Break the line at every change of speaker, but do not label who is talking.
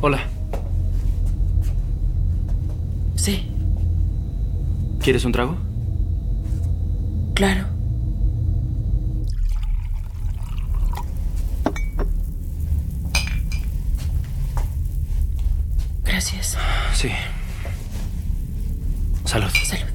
Hola.
Sí,
¿Quieres un trago?
claro. Gracias.
Sí. Salud.
Salud.